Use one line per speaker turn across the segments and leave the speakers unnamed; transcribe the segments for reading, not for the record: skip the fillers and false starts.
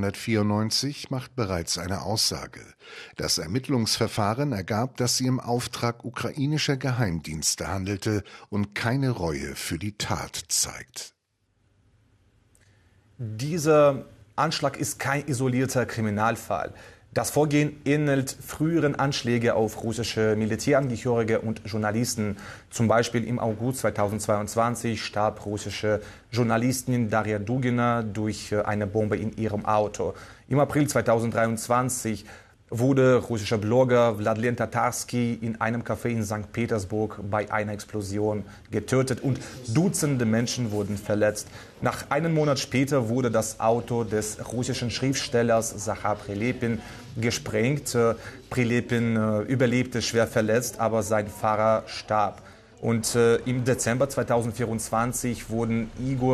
1994 macht bereits eine Aussage. Das Ermittlungsverfahren ergab, dass sie im Auftrag ukrainischer Geheimdienste handelte und keine Reue für die Tat zeigt.
Dieser Anschlag ist kein isolierter Kriminalfall. Das Vorgehen ähnelt früheren Anschläge auf russische Militärangehörige und Journalisten. Zum Beispiel im August 2022 starb russische Journalistin Daria Dugina durch eine Bombe in ihrem Auto. Im April 2023 wurde russischer Blogger Wladlen Tatarski in einem Café in St. Petersburg bei einer Explosion getötet und Dutzende Menschen wurden verletzt. Nach einem Monat später wurde das Auto des russischen Schriftstellers Zachar Prilepin gesprengt. Prilepin überlebte schwer verletzt, aber sein Fahrer starb. Und im Dezember 2024 wurden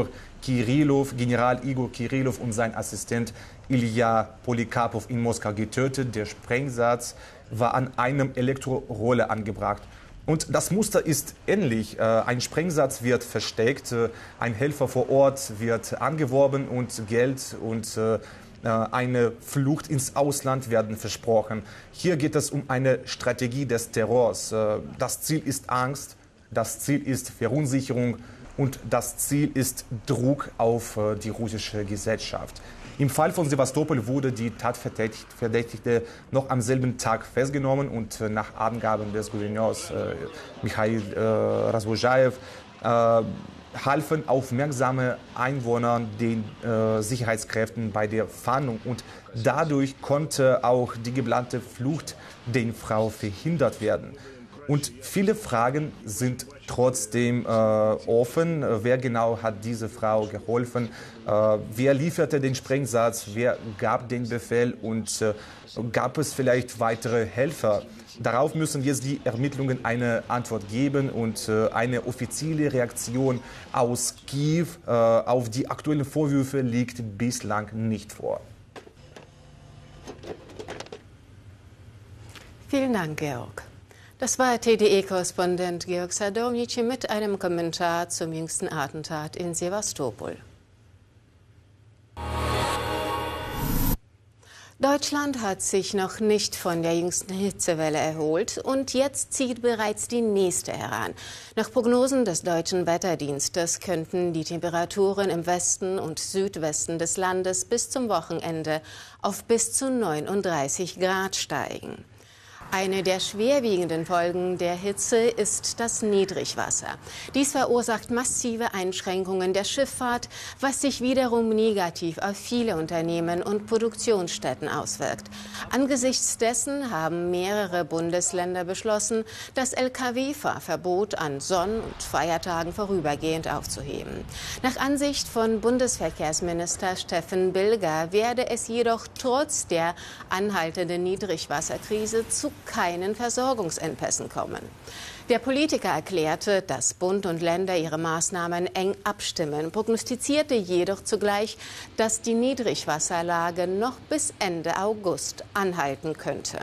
General Igor Kirillov und sein Assistent Ilja Polikarpow in Moskau getötet. Der Sprengsatz war an einem Elektroroller angebracht. Und das Muster ist ähnlich. Ein Sprengsatz wird versteckt, ein Helfer vor Ort wird angeworben und Geld und eine Flucht ins Ausland werden versprochen. Hier geht es um eine Strategie des Terrors. Das Ziel ist Angst, das Ziel ist Verunsicherung und das Ziel ist Druck auf die russische Gesellschaft. Im Fall von Sewastopol wurde die Tatverdächtigte noch am selben Tag festgenommen und nach Angaben des Gouverneurs Michail Razvojajew halfen aufmerksame Einwohner den Sicherheitskräften bei der Fahndung und dadurch konnte auch die geplante Flucht der Frau verhindert werden. Und viele Fragen sind trotzdem offen. Wer genau hat diese Frau geholfen? Wer lieferte den Sprengsatz? Wer gab den Befehl? Und gab es vielleicht weitere Helfer? Darauf müssen jetzt die Ermittlungen eine Antwort geben und eine offizielle Reaktion aus Kiew auf die aktuellen Vorwürfe liegt bislang nicht vor.
Vielen Dank, Georg. Das war TDE-Korrespondent Georg Sadownici mit einem Kommentar zum jüngsten Attentat in Sewastopol. Deutschland hat sich noch nicht von der jüngsten Hitzewelle erholt und jetzt zieht bereits die nächste heran. Nach Prognosen des Deutschen Wetterdienstes könnten die Temperaturen im Westen und Südwesten des Landes bis zum Wochenende auf bis zu 39 Grad steigen. Eine der schwerwiegenden Folgen der Hitze ist das Niedrigwasser. Dies verursacht massive Einschränkungen der Schifffahrt, was sich wiederum negativ auf viele Unternehmen und Produktionsstätten auswirkt. Angesichts dessen haben mehrere Bundesländer beschlossen, das Lkw-Fahrverbot an Sonn- und Feiertagen vorübergehend aufzuheben. Nach Ansicht von Bundesverkehrsminister Steffen Bilger werde es jedoch trotz der anhaltenden Niedrigwasserkrise zu keinen Versorgungsengpässen kommen. Der Politiker erklärte, dass Bund und Länder ihre Maßnahmen eng abstimmen, prognostizierte jedoch zugleich, dass die Niedrigwasserlage noch bis Ende August anhalten könnte.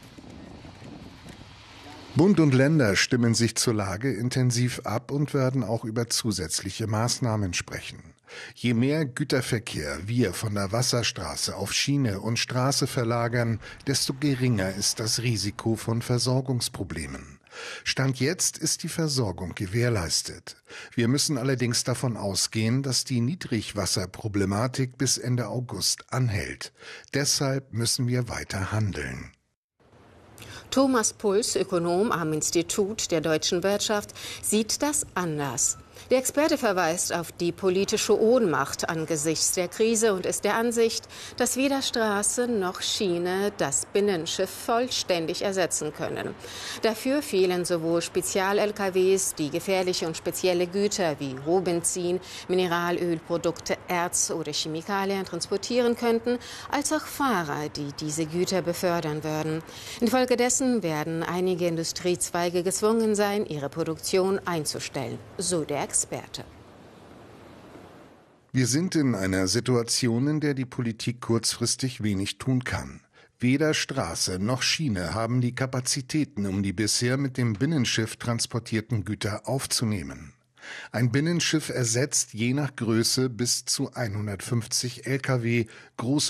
Bund und Länder stimmen sich zur Lage intensiv ab und werden auch über zusätzliche Maßnahmen sprechen. Je mehr Güterverkehr wir von der Wasserstraße auf Schiene und Straße verlagern, desto geringer ist das Risiko von Versorgungsproblemen. Stand jetzt ist die Versorgung gewährleistet. Wir müssen allerdings davon ausgehen, dass die Niedrigwasserproblematik bis Ende August anhält. Deshalb müssen wir weiter handeln.
Thomas Puls, Ökonom am Institut der deutschen Wirtschaft, sieht das anders. Der Experte verweist auf die politische Ohnmacht angesichts der Krise und ist der Ansicht, dass weder Straße noch Schiene das Binnenschiff vollständig ersetzen können. Dafür fehlen sowohl Spezial-LKWs, die gefährliche und spezielle Güter wie Rohbenzin, Mineralölprodukte, Erz oder Chemikalien transportieren könnten, als auch Fahrer, die diese Güter befördern würden. Infolgedessen werden einige Industriezweige gezwungen sein, ihre Produktion einzustellen, so der Experte.
Wir sind in einer Situation, in der die Politik kurzfristig wenig tun kann. Weder Straße noch Schiene haben die Kapazitäten, um die bisher mit dem Binnenschiff transportierten Güter aufzunehmen. Ein Binnenschiff ersetzt je nach Größe bis zu 150 Lkw große